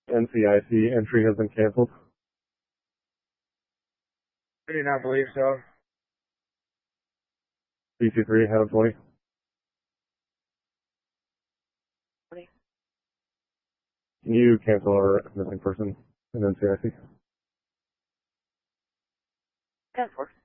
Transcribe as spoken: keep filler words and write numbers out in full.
N C I C entry has been canceled. I do not believe so. B C three, Adam twenty. twenty. Can you cancel our missing person in N C I C? Yeah, of course.